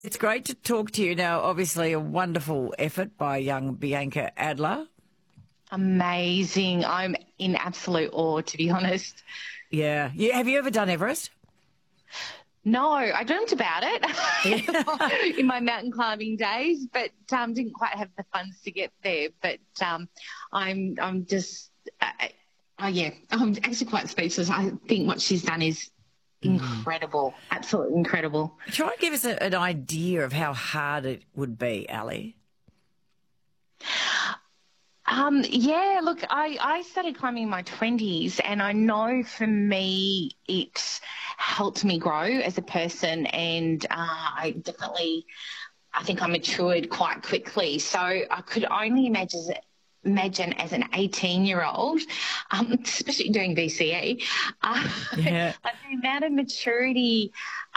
It's great to talk to you now. Obviously, a wonderful effort by young Bianca Adler. Amazing. I'm in absolute awe, to be honest. Yeah. Have you ever done Everest? No, I dreamt about it Yeah. in my mountain climbing days, but didn't quite have the funds to get there. But I'm just, yeah, I'm actually quite speechless. I think what she's done is incredible, absolutely incredible. Try and give us an idea of how hard it would be, Ali. Yeah, look, I started climbing in my 20s, and I know for me it helped me grow as a person, and I think I matured quite quickly. So I could only imagine as an 18-year-old, especially doing VCE, Yeah. like the amount of maturity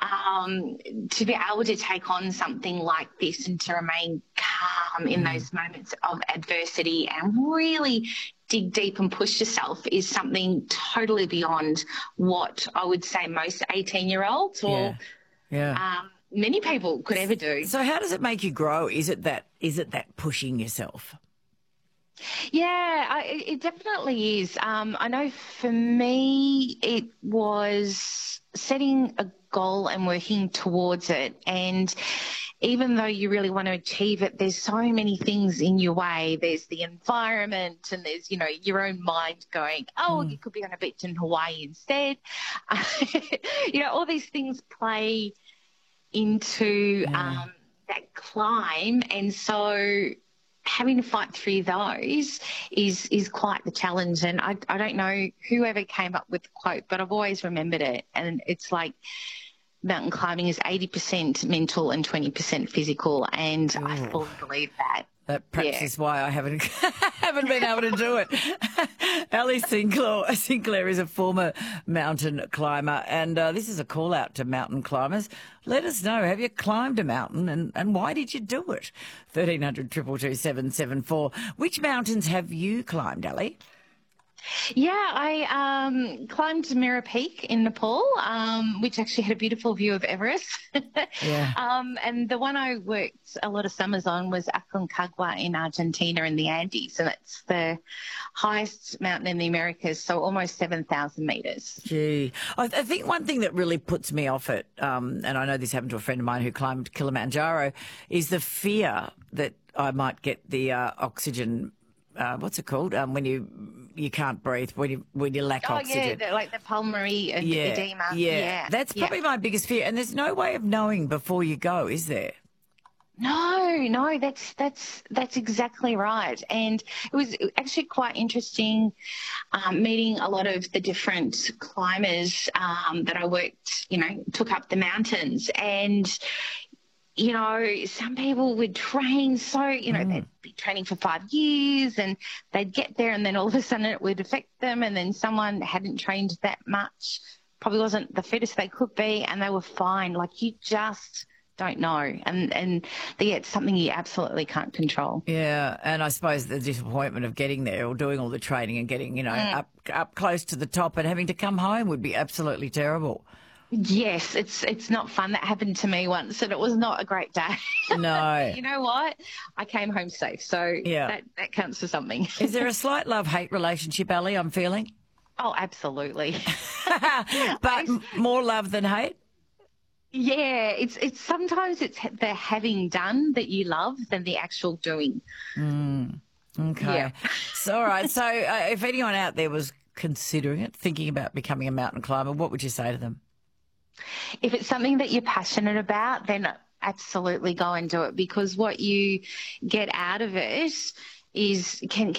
to be able to take on something like this and to remain calm in those moments of adversity and really dig deep and push yourself is something totally beyond what I would say most 18-year-olds or Yeah. many people could ever do. So how does it make you grow? Is it that pushing yourself? Yeah, it definitely is. I know for me, it was setting a goal and working towards it. And even though you really want to achieve it, there's so many things in your way. There's the environment and there's, your own mind going, oh, you could be on a beach in Hawaii instead. All these things play into that climb. And so having to fight through those is quite the challenge. And I don't know whoever came up with the quote, but I've always remembered it. And it's like mountain climbing is 80% mental and 20% physical. And I fully believe that. That perhaps is why I haven't been able to do it. Ali Sinclair is a former mountain climber, and this is a call out to mountain climbers. Let us know, have you climbed a mountain and why did you do it? 1300 222 774. Which mountains have you climbed, Ali? Yeah, I climbed Mira Peak in Nepal, which actually had a beautiful view of Everest. Yeah. And the one I worked a lot of summers on was Aconcagua in Argentina in the Andes, and it's the highest mountain in the Americas, so almost 7,000 metres. Gee. I think one thing that really puts me off it, and I know this happened to a friend of mine who climbed Kilimanjaro, is the fear that I might get the oxygen. What's it called? When you can't breathe, when you lack oxygen. Oh, yeah, like the pulmonary edema. Yeah. That's probably my biggest fear. And there's no way of knowing before you go, is there? No, that's exactly right. And it was actually quite interesting meeting a lot of the different climbers that I worked, took up the mountains. And some people would train they'd be training for 5 years and they'd get there and then all of a sudden it would affect them, and then someone hadn't trained that much, probably wasn't the fittest they could be, and they were fine. Like, you just don't know. And it's something you absolutely can't control. Yeah, and I suppose the disappointment of getting there or doing all the training and getting, up close to the top and having to come home would be absolutely terrible. Yes, it's not fun. That happened to me once, and it was not a great day. No. You know what? I came home safe, so that counts for something. Is there a slight love-hate relationship, Ali, I'm feeling? Oh, absolutely. But more love than hate? Yeah, it's sometimes it's the having done that you love than the actual doing. Okay. Yeah. So, all right. So if anyone out there was considering it, thinking about becoming a mountain climber, what would you say to them? If it's something that you're passionate about, then absolutely go and do it, because what you get out of it can